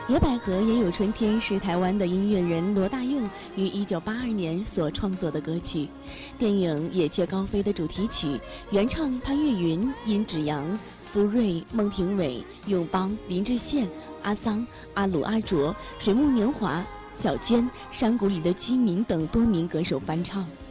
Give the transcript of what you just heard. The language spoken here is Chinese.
野百合也有春天是台湾的音乐人罗大佑于1982年所创作的歌曲。电影《野雀高飞》的主题曲，原唱潘越云、殷志扬、福瑞、孟庭苇、永邦、林志宪、阿桑、阿鲁阿卓、水木年华、小娟、山谷里的居民等多名歌手翻唱。